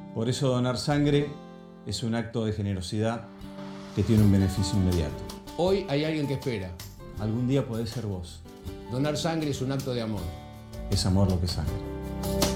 Por eso donar sangre es un acto de generosidad que tiene un beneficio inmediato. Hoy hay alguien que espera. Algún día podés ser vos. Donar sangre es un acto de amor. Es amor lo que sangra.